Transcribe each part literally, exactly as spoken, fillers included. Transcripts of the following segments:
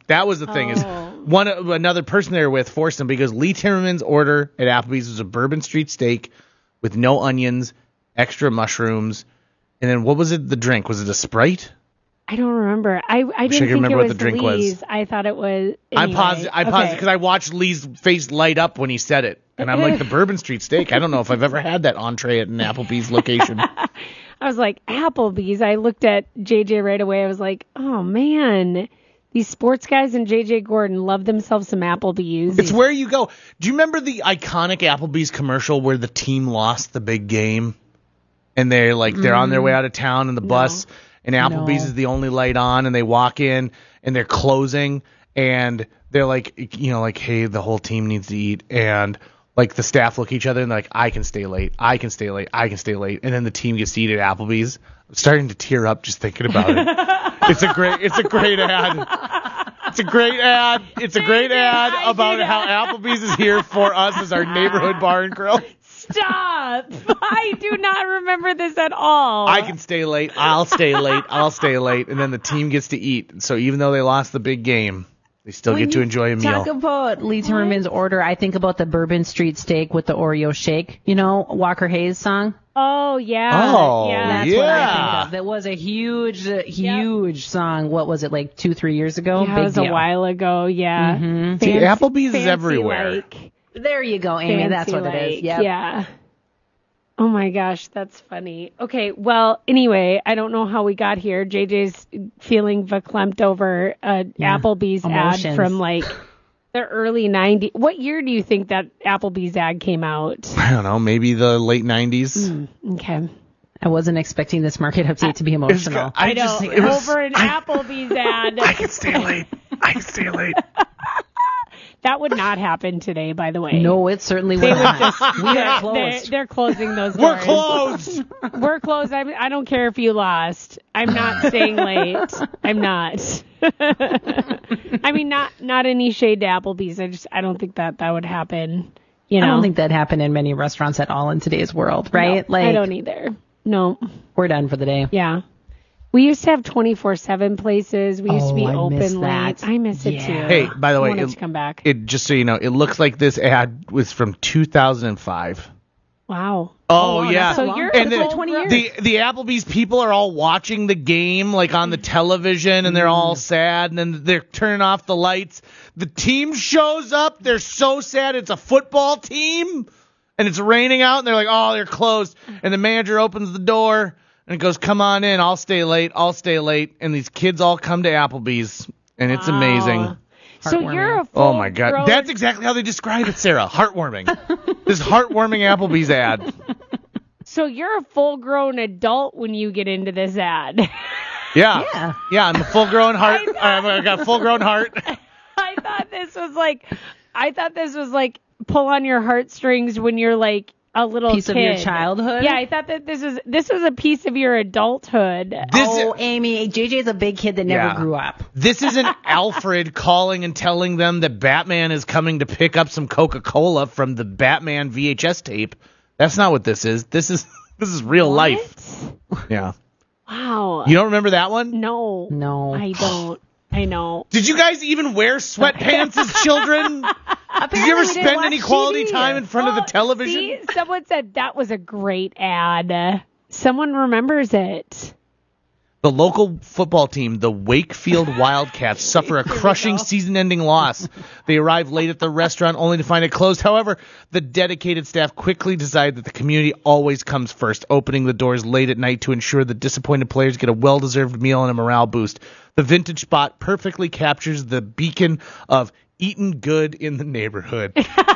That was the thing. Oh. Is one another person they were with forced him because Lee Timmerman's order at Applebee's was a Bourbon Street steak with no onions, extra mushrooms, and then what was it? The drink was it a Sprite? I don't remember. I, I didn't I think remember it what was the drink Lee's. was. I thought it was. I'm anyway. positive. I'm positive Okay. because I watched Lee's face light up when he said it, and I'm like, the Bourbon Street steak. I don't know if I've ever had that entree at an Applebee's location. I was like, Applebee's. I looked at J J right away. I was like, oh man, these sports guys and J J Gordon love themselves some Applebee's. It's where you go. Do you remember the iconic Applebee's commercial where the team lost the big game, and they're like they're on their way out of town in the No. bus, and Applebee's No. is the only light on, and they walk in and they're closing, and they're like, you know, like, hey, the whole team needs to eat, and like the staff look at each other and they're like, I can stay late, I can stay late, I can stay late, and then the team gets to eat at Applebee's. I'm starting to tear up just thinking about it. It's a great, it's a great ad. It's a great ad. It's a great ad I about did. how Applebee's is here for us as our neighborhood bar and grill. Stop! I do not remember this at all. I can stay late. I'll stay late. I'll stay late. And then the team gets to eat. So even though they lost the big game, they still When get to you enjoy a meal. Talk about Lee Timmerman's order. I think about the Bourbon Street steak with the Oreo shake. You know, Walker Hayes song. Oh yeah. Oh, yeah. That's yeah. what I think of. That was a huge, uh, huge song. What was it, like two, three years ago? Yeah, Big it was deal. a while ago. Yeah. Mhm. See, Fancy- Applebee's is fancy everywhere. like. There you go, Amy. That's Fancy what it is. like, Yep. Yeah. Oh my gosh, that's funny. Okay, well, anyway, I don't know how we got here. J J's feeling verklempt over a Yeah, Applebee's ad emotions. from like the early nineties. What year do you think that Applebee's ad came out? I don't know. Maybe the late nineties. Okay. I wasn't expecting this market update to be emotional. I I know. just, it was, over an I, Applebee's ad. I can stay late. I can stay late. That would not happen today, by the way. No, it certainly They would would not. just, We they're, are they're, closed. they're closing those We're doors. closed. We're closed. I'm, I don't care if you lost. I'm not staying late. I'm not. I mean, not not any shade to Applebee's. I just I don't think that that would happen. You know, I don't think that happened in many restaurants at all in today's world, right? No, like, I don't either. No. we're done for the day. Yeah. We used to have twenty-four seven places. We used to Oh, be I miss open that. late. I miss it Yeah. too. Hey, by the I way, want it it- to come back. It just so you know, it looks like this ad was from two thousand five. Wow. Oh, wow, yeah. that's So long. you're And That's the, like twenty years. the the Applebee's people are all watching the game like on the television, and they're all sad, and then they're turning off the lights. The team shows up. They're so sad. It's a football team, and it's raining out, and they're like, oh, they're closed. And the manager opens the door and goes, come on in. I'll stay late. I'll stay late. And these kids all come to Applebee's, and it's Wow. amazing. So you're a full Oh, my God. grown- That's exactly how they describe it, Sarah. Heartwarming. This heartwarming Applebee's ad. So you're a full-grown adult when you get into this ad. Yeah. Yeah. Yeah, I'm a full-grown heart. I I've I got a full-grown heart. I thought this was like, I thought this was like pull on your heartstrings when you're like a little Piece kid. of your childhood? Yeah, I thought that this was this was a piece of your adulthood. This Oh, Amy, J J's a big kid that never Yeah. grew up. This isn't Alfred calling and telling them that Batman is coming to pick up some Coca-Cola from the Batman V H S tape. That's not what this is. This is this is real life. Yeah. Wow. You don't remember that one? No. No. I don't. I know. Did you guys even wear sweatpants as children? Did you ever we didn't spend watch any quality T V. time in front of the Oh, television? See, someone said that was a great ad. Someone remembers it. The local football team, the Wakefield Wildcats, suffer a crushing season-ending loss. They arrive late at the restaurant only to find it closed. However, the dedicated staff quickly decide that the community always comes first, opening the doors late at night to ensure the disappointed players get a well-deserved meal and a morale boost. The vintage spot perfectly captures the beacon of eating good in the neighborhood.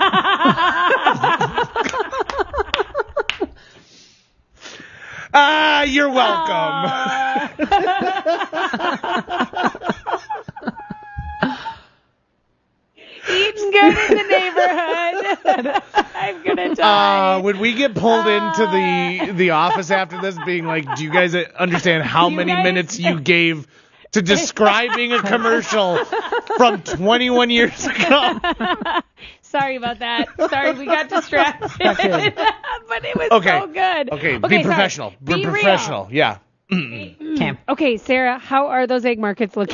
Ah, you're welcome. Eating good in the neighborhood. I'm gonna die. Uh, when we get pulled into the the office after this, being like, do you guys understand how You many guys- minutes you gave to describing a commercial from twenty-one years ago? Sorry about that. Sorry, we got distracted. But it was Okay. so good. Okay, be sorry. professional. Be We're real. professional. Yeah. Okay. Okay, Sarah, how are those egg markets looking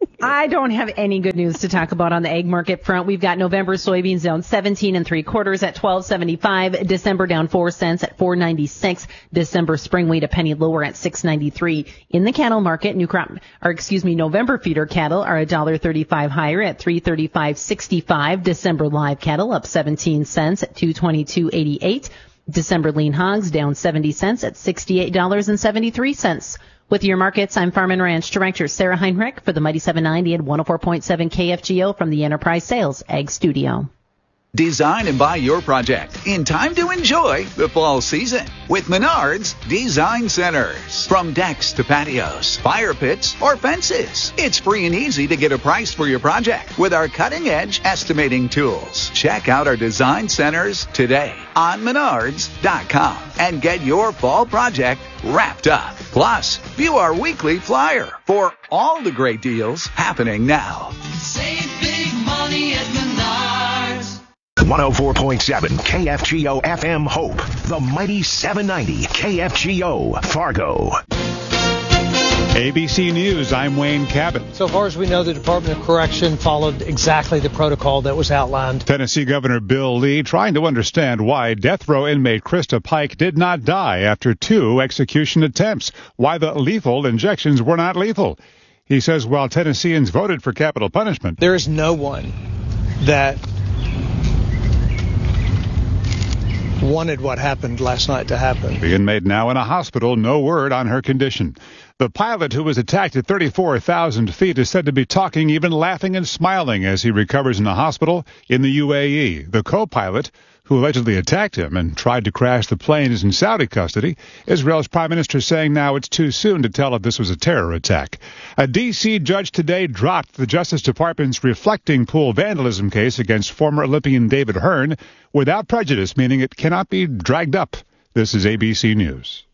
I don't have any good news to talk about on the egg market front. We've got November soybeans down seventeen and three quarters at twelve seventy-five. December down four cents at four ninety-six. December spring wheat a penny lower at six ninety-three. In the cattle market, new crop, or excuse me, November feeder cattle are one dollar thirty-five higher at three thirty-five sixty-five. December live cattle up seventeen cents at two twenty-two eighty-eight. December lean hogs down seventy cents at sixty-eight dollars and seventy-three cents. With your markets, I'm Farm and Ranch Director Sarah Heinrich for the Mighty seven ninety and one oh four point seven K F G O from the Enterprise Sales Ag Studio. Design and buy your project in time to enjoy the fall season with Menards Design Centers. From decks to patios, fire pits, or fences, it's free and easy to get a price for your project with our cutting-edge estimating tools. Check out our design centers today on menards dot com and get your fall project wrapped up. Plus, view our weekly flyer for all the great deals happening now. Save big money at Menards. one oh four point seven K F G O F M Hope, the Mighty seven ninety K F G O Fargo. A B C News, I'm Wayne Cabot. So far as we know, the Department of Correction followed exactly the protocol that was outlined. Tennessee Governor Bill Lee trying to understand why death row inmate Krista Pike did not die after two execution attempts, why the lethal injections were not lethal. He says while Tennesseans voted for capital punishment, there is no one that wanted what happened last night to happen. The inmate now in a hospital, no word on her condition. The pilot who was attacked at thirty-four thousand feet is said to be talking, even laughing and smiling as he recovers in a hospital in the U A E. The co-pilot, who allegedly attacked him and tried to crash the plane, is in Saudi custody. Israel's prime minister saying now it's too soon to tell if this was a terror attack. A D C judge today dropped the Justice Department's reflecting pool vandalism case against former Olympian David Hearn without prejudice, meaning it cannot be dragged up. This is A B C News.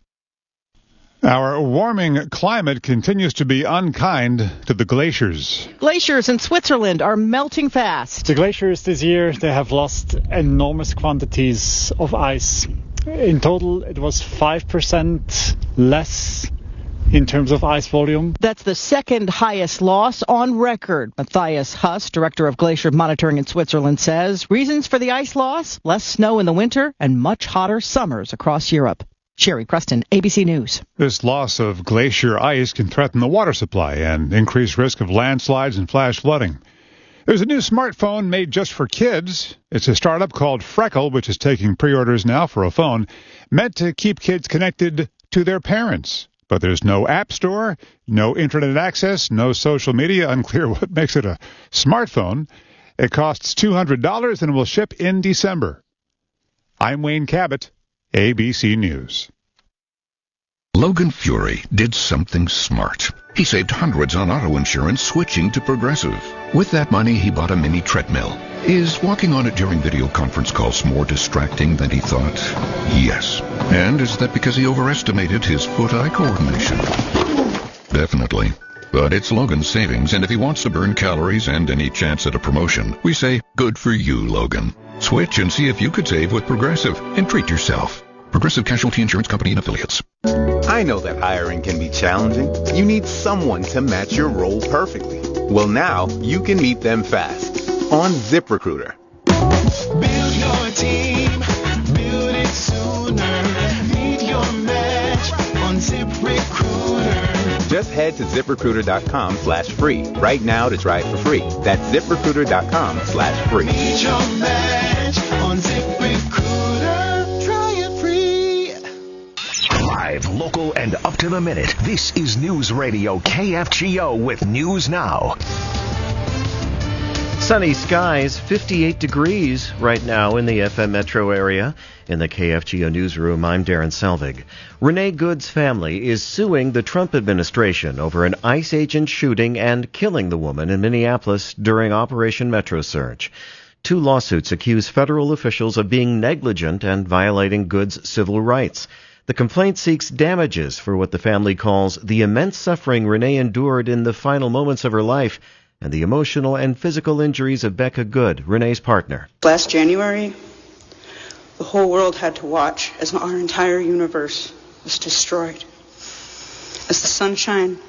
Our warming climate continues to be unkind to the glaciers. Glaciers in Switzerland are melting fast. The glaciers this year, they have lost enormous quantities of ice. In total, it was five percent less in terms of ice volume. That's the second highest loss on record. Matthias Huss, director of glacier monitoring in Switzerland, says reasons for the ice loss: less snow in the winter and much hotter summers across Europe. Sherry Preston, A B C News. This loss of glacier ice can threaten the water supply and increase risk of landslides and flash flooding. There's a new smartphone made just for kids. It's a startup called Freckle, which is taking pre-orders now for a phone, meant to keep kids connected to their parents. But there's no app store, no internet access, no social media. Unclear what makes it a smartphone. It costs two hundred dollars and will ship in December. I'm Wayne Cabot, A B C News. Logan Fury did something smart. He saved hundreds on auto insurance switching to Progressive. With that money, he bought a mini treadmill. Is walking on it during video conference calls more distracting than he thought? Yes. And is that because he overestimated his foot-eye coordination? Definitely. But it's Logan's savings, and if he wants to burn calories and any chance at a promotion, we say, good for you, Logan. Switch and see if you could save with Progressive and treat yourself. Progressive Casualty Insurance Company and Affiliates. I know that hiring can be challenging. You need someone to match your role perfectly. Well, now you can meet them fast on ZipRecruiter. Build your team, build it sooner. Meet your match on ZipRecruiter. Just head to ZipRecruiter.com slash free right now to try it for free. That's ZipRecruiter.com slash free. Meet your match on ZipRecruiter. Try it free. Live, local, and up to the minute. This is News Radio K F G O with News Now. Sunny skies, fifty-eight degrees right now in the F M metro area. In the K F G O newsroom, I'm Darren Selvig. Renee Good's family is suing the Trump administration over an ICE agent shooting and killing the woman in Minneapolis during Operation Metro Surge. Two lawsuits accuse federal officials of being negligent and violating Good's civil rights. The complaint seeks damages for what the family calls the immense suffering Renee endured in the final moments of her life and the emotional and physical injuries of Becca Good, Renee's partner. Last January, the whole world had to watch as our entire universe was destroyed. As the sunshine that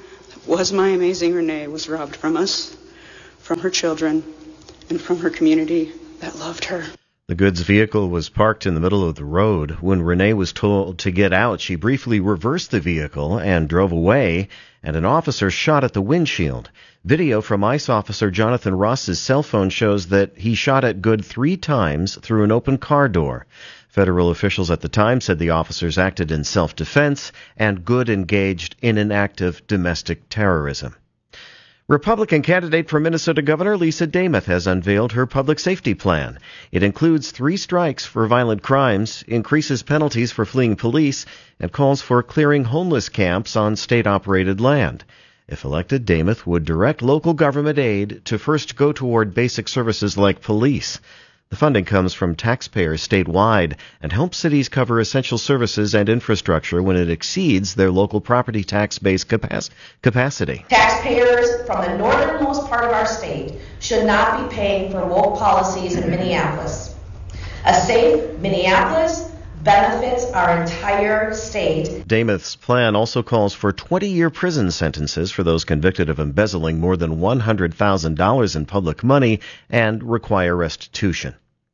was my amazing Renee was robbed from us, from her children, and from her community that loved her. The goods vehicle was parked in the middle of the road. When Renee was told to get out, she briefly reversed the vehicle and drove away, and an officer shot at the windshield. Video from ICE officer Jonathan Ross's cell phone shows that he shot at Good three times through an open car door. Federal officials at the time said the officers acted in self-defense and Good engaged in an act of domestic terrorism. Republican candidate for Minnesota Governor Lisa Demuth has unveiled her public safety plan. It includes three strikes for violent crimes, increases penalties for fleeing police, and calls for clearing homeless camps on state-operated land. If elected, Demuth would direct local government aid to first go toward basic services like police. The funding comes from taxpayers statewide and helps cities cover essential services and infrastructure when it exceeds their local property tax base capac- capacity. Taxpayers from the northernmost part of our state should not be paying for woke policies in Minneapolis. A safe Minneapolis benefits our entire state. Demuth's plan also calls for twenty-year prison sentences for those convicted of embezzling more than one hundred thousand dollars in public money and require restitution.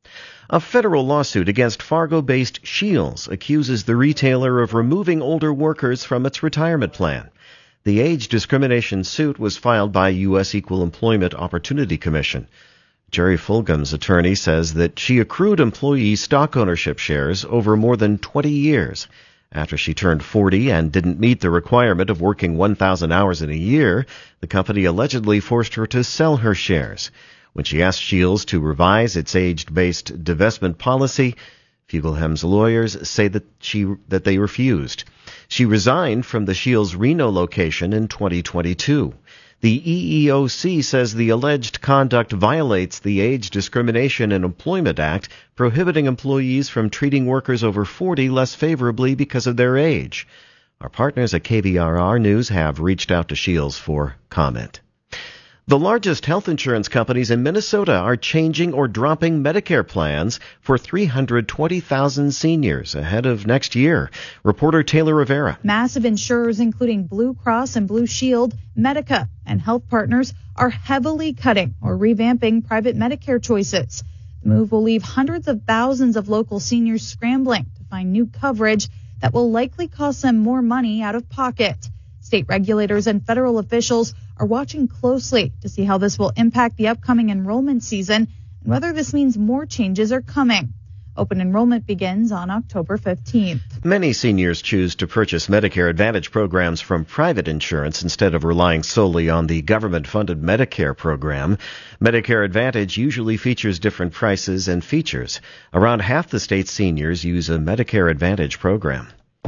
A federal lawsuit against Fargo-based Shields accuses the retailer of removing older workers from its retirement plan. The age discrimination suit was filed by U S Equal Employment Opportunity Commission. Jerry Fulgham's attorney says that she accrued employee stock ownership shares over more than twenty years. After she turned forty and didn't meet the requirement of working one thousand hours in a year, the company allegedly forced her to sell her shares. When she asked Shields to revise its age-based divestment policy, Fugleham's lawyers say that she that they refused. She resigned from the Shields Reno location in twenty twenty-two. The E E O C says the alleged conduct violates the Age Discrimination in Employment Act, prohibiting employees from treating workers over forty less favorably because of their age. Our partners at K V R R News have reached out to Shields for comment. The largest health insurance companies in Minnesota are changing or dropping Medicare plans for three hundred twenty thousand seniors ahead of next year. Reporter Taylor Rivera. Massive insurers, including Blue Cross and Blue Shield, Medica, and health partners, are heavily cutting or revamping private Medicare choices. The move will leave hundreds of thousands of local seniors scrambling to find new coverage that will likely cost them more money out of pocket. State regulators and federal officials are watching closely to see how this will impact the upcoming enrollment season and whether this means more changes are coming. Open enrollment begins on October fifteenth. Many seniors choose to purchase Medicare Advantage programs from private insurance instead of relying solely on the government-funded Medicare program. Medicare Advantage usually features different prices and features. Around half the state's seniors use a Medicare Advantage program.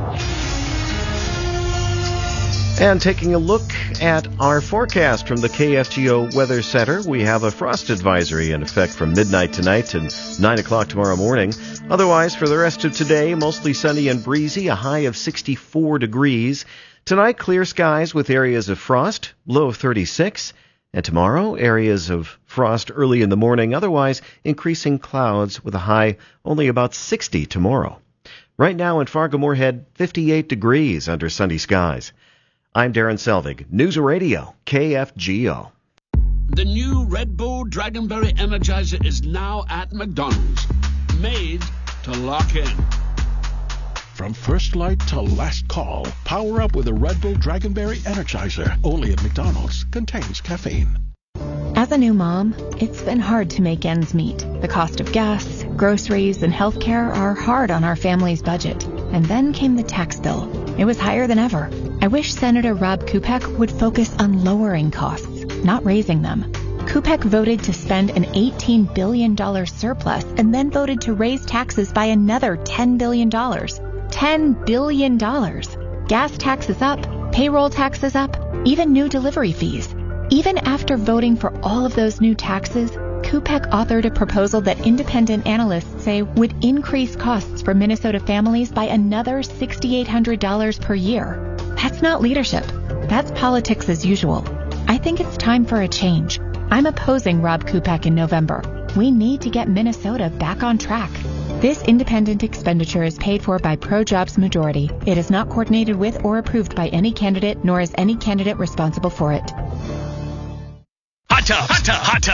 And taking a look at our forecast from the K F G O Weather Center, we have a frost advisory in effect from midnight tonight to nine o'clock tomorrow morning. Otherwise, for the rest of today, mostly sunny and breezy, a high of sixty-four degrees. Tonight, clear skies with areas of frost, low of thirty-six. And tomorrow, areas of frost early in the morning, otherwise increasing clouds with a high only about sixty tomorrow. Right now in Fargo-Moorhead, fifty-eight degrees under sunny skies. I'm Darren Selvig, News Radio, K F G O. The new Red Bull Dragonberry Energizer is now at McDonald's. Made to lock in. From first light to last call, power up with a Red Bull Dragonberry Energizer. Only at McDonald's. Contains caffeine. As a new mom, it's been hard to make ends meet. The cost of gas, groceries, and healthcare are hard on our family's budget. And then came the tax bill. It was higher than ever. I wish Senator Rob Kupek would focus on lowering costs, not raising them. Kupek voted to spend an eighteen billion dollars surplus and then voted to raise taxes by another ten billion dollars. ten billion dollars. Gas taxes up, payroll taxes up, even new delivery fees. Even after voting for all of those new taxes, Kupek authored a proposal that independent analysts say would increase costs for Minnesota families by another six thousand eight hundred dollars per year. That's not leadership. That's politics as usual. I think it's time for a change. I'm opposing Rob Kupek in November. We need to get Minnesota back on track. This independent expenditure is paid for by ProJobs Majority. It is not coordinated with or approved by any candidate, nor is any candidate responsible for it. Hot tub, hot tub, hot